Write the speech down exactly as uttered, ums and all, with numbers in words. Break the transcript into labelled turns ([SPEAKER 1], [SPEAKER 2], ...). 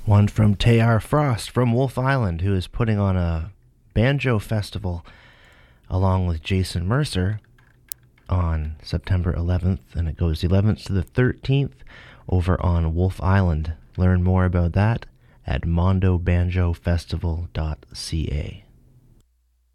[SPEAKER 1] One from Tayar Frost from Wolf Island, who is putting on a banjo festival along with Jason Mercer on September eleventh, and it goes eleventh to the thirteenth over on Wolf Island. Learn more about that at mondo banjo festival dot c a.